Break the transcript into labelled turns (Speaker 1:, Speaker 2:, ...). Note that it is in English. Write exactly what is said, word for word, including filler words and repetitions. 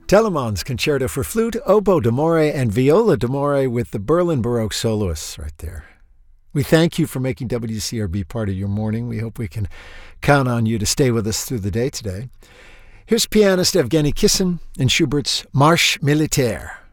Speaker 1: Telemann's Concerto for Flute, Oboe d'Amore, and Viola d'Amore with the Berlin Baroque soloists right there. We thank you for making W C R B part of your morning. We hope we can count on you to stay with us through the day today. Here's pianist Evgeny Kissin in Schubert's Marche Militaire.